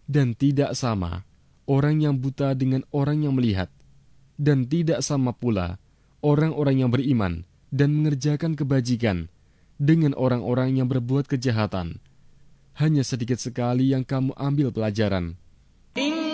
Dan tidak sama orang yang buta dengan orang yang melihat. Dan tidak sama pula orang-orang yang beriman dan mengerjakan kebajikan dengan orang-orang yang berbuat kejahatan. Hanya sedikit sekali yang kamu ambil pelajaran